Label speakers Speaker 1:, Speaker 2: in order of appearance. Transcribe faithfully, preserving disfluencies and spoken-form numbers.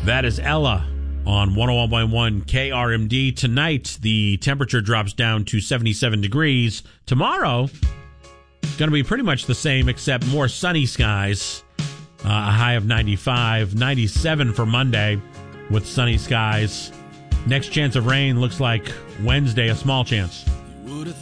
Speaker 1: That is Ella on one oh one point one K R M D. Tonight, the temperature drops down to seventy-seven degrees. Tomorrow, going to be pretty much the same, except more sunny skies. Uh, a high of ninety-five, ninety-seven for Monday with sunny skies. Next chance of rain looks like Wednesday, a small chance.